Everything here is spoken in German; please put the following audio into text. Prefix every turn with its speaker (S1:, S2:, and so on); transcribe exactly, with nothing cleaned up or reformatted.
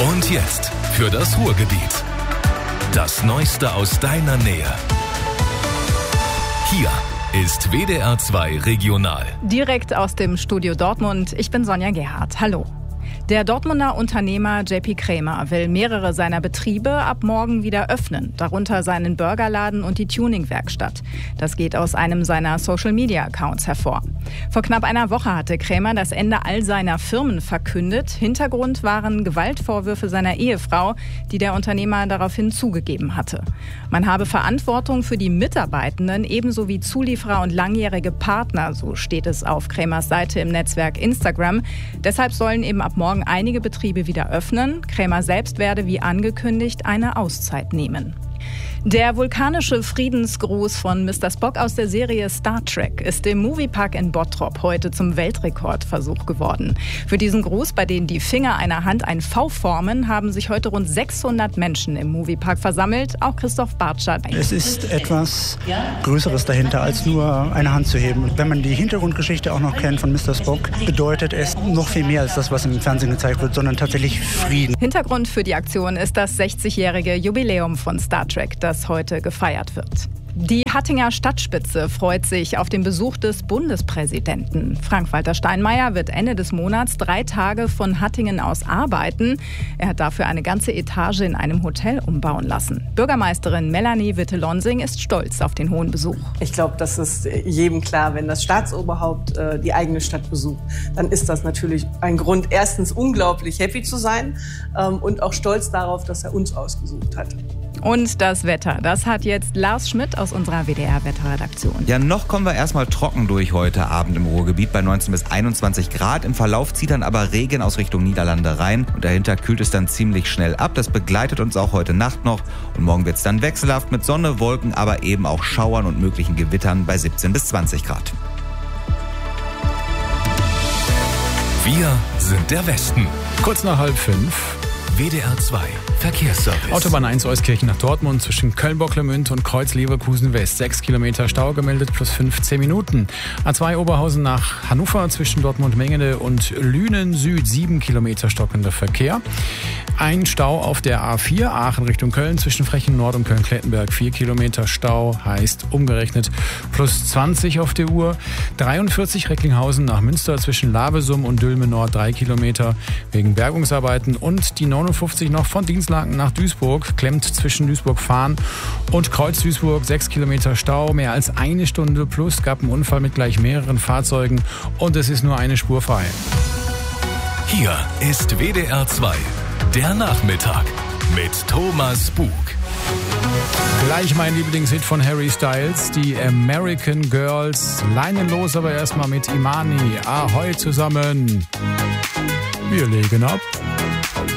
S1: Und jetzt für das Ruhrgebiet. Das Neueste aus deiner Nähe. Hier ist W D R zwei Regional.
S2: Direkt aus dem Studio Dortmund. Ich bin Sonja Gerhardt. Hallo. Der Dortmunder Unternehmer J P Krämer will mehrere seiner Betriebe ab morgen wieder öffnen, darunter seinen Burgerladen und die Tuningwerkstatt. Das geht aus einem seiner Social-Media-Accounts hervor. Vor knapp einer Woche hatte Krämer das Ende all seiner Firmen verkündet. Hintergrund waren Gewaltvorwürfe seiner Ehefrau, die der Unternehmer daraufhin zugegeben hatte. Man habe Verantwortung für die Mitarbeitenden ebenso wie Zulieferer und langjährige Partner, so steht es auf Krämers Seite im Netzwerk Instagram. Deshalb sollen eben ab morgen einige Betriebe wieder öffnen. Krämer selbst werde, wie angekündigt, eine Auszeit nehmen. Der vulkanische Friedensgruß von Mister Spock aus der Serie Star Trek ist im Moviepark in Bottrop heute zum Weltrekordversuch geworden. Für diesen Gruß, bei dem die Finger einer Hand ein V formen, haben sich heute rund sechshundert Menschen im Moviepark versammelt. Auch Christoph Bartscher.
S3: Es ist etwas Größeres dahinter, als nur eine Hand zu heben. Und wenn man die Hintergrundgeschichte auch noch kennt von Mister Spock, bedeutet es noch viel mehr als das, was im Fernsehen gezeigt wird, sondern tatsächlich Frieden.
S2: Hintergrund für die Aktion ist das sechzigjährige Jubiläum von Star Trek, das heute gefeiert wird. Die Hattinger Stadtspitze freut sich auf den Besuch des Bundespräsidenten. Frank-Walter Steinmeier wird Ende des Monats drei Tage von Hattingen aus arbeiten. Er hat dafür eine ganze Etage in einem Hotel umbauen lassen. Bürgermeisterin Melanie Witte-Lonsing ist stolz auf den hohen Besuch.
S4: Ich glaube, das ist jedem klar, wenn das Staatsoberhaupt äh, die eigene Stadt besucht, dann ist das natürlich ein Grund, erstens unglaublich happy zu sein ähm, und auch stolz darauf, dass er uns ausgesucht hat.
S2: Und das Wetter, das hat jetzt Lars Schmidt aus unserer W D R-Wetterredaktion.
S5: Ja, noch kommen wir erstmal trocken durch heute Abend im Ruhrgebiet bei neunzehn bis einundzwanzig Grad. Im Verlauf zieht dann aber Regen aus Richtung Niederlande rein und dahinter kühlt es dann ziemlich schnell ab. Das begleitet uns auch heute Nacht noch und morgen wird es dann wechselhaft mit Sonne, Wolken, aber eben auch Schauern und möglichen Gewittern bei siebzehn bis zwanzig Grad.
S1: Wir sind der Westen.
S6: Kurz nach halb fünf.
S1: W D R zwei Verkehrsservice.
S6: Autobahn eins Euskirchen nach Dortmund zwischen Köln-Bocklemünd und Kreuz-Leverkusen West. sechs Kilometer Stau gemeldet plus fünfzehn Minuten. A zwei Oberhausen nach Hannover zwischen Dortmund-Mengede und Lünen Süd. sieben Kilometer stockender Verkehr. Ein Stau auf der A vier Aachen Richtung Köln zwischen Frechen Nord und Köln-Klettenberg. vier Kilometer Stau heißt umgerechnet plus zwanzig auf der Uhr. dreiundvierzig Recklinghausen nach Münster zwischen Lavesum und Dülme Nord. drei Kilometer wegen Bergungsarbeiten. Und die neunundfünfzig noch von Dienstlaken nach Duisburg, klemmt zwischen Duisburg-Fahn und Kreuz-Duisburg. sechs Kilometer Stau, mehr als eine Stunde plus, gab einen Unfall mit gleich mehreren Fahrzeugen und es ist nur eine Spur frei.
S1: Hier ist W D R zwei, der Nachmittag mit Thomas Bug.
S6: Gleich mein Lieblingshit von Harry Styles, die American Girls. Leinenlos, aber erstmal mit Imani. Ahoi zusammen. Wir legen ab.